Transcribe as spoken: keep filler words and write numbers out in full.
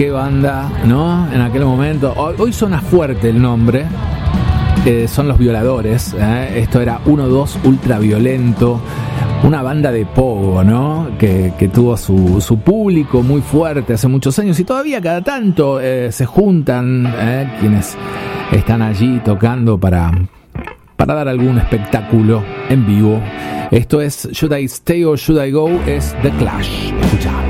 qué banda, ¿no? En aquel momento. Hoy, hoy suena fuerte el nombre. Eh, son Los Violadores. ¿eh? Esto era uno dos Ultraviolento. Una banda de pogo, ¿no? Que, que tuvo su, su público muy fuerte hace muchos años y todavía cada tanto eh, se juntan eh, quienes están allí tocando para, para dar algún espectáculo en vivo. Esto es Should I Stay or Should I Go? Es The Clash. Escuchá.